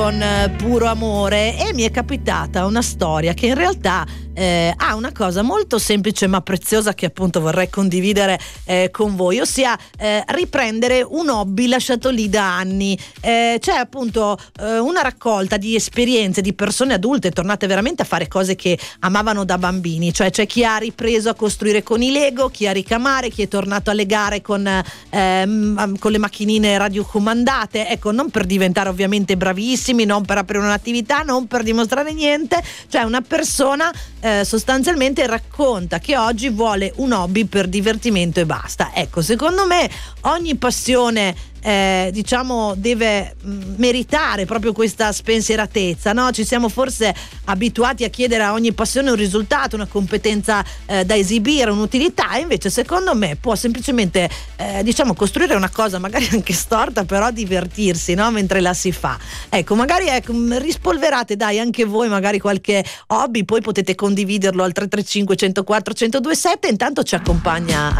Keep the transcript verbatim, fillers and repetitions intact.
con eh, puro amore, e mi è capitata una storia che in realtà eh, ha una cosa molto semplice ma preziosa che appunto vorrei condividere eh, con voi, ossia eh, riprendere un hobby lasciato lì da anni. Eh, c'è appunto eh, una raccolta di esperienze di persone adulte tornate veramente a fare cose che amavano da bambini, cioè c'è chi ha ripreso a costruire con i Lego, chi a ricamare, chi è tornato alle gare con, ehm, con le macchinine radiocomandate, ecco, non per diventare ovviamente bravissimi, non per aprire un'attività, non per dimostrare niente, cioè una persona eh, sostanzialmente racconta che oggi vuole un hobby per divertimento e basta. Ecco, secondo me ogni passione Eh, diciamo deve mh, meritare proprio questa spensieratezza, no? Ci siamo forse abituati a chiedere a ogni passione un risultato, una competenza eh, da esibire, un'utilità, e invece secondo me può semplicemente eh, diciamo costruire una cosa magari anche storta, però divertirsi, no? Mentre la si fa. Ecco, magari ecco, rispolverate dai anche voi magari qualche hobby, poi potete condividerlo al tre tre cinque, uno zero quattro, uno zero due sette. Intanto ci accompagna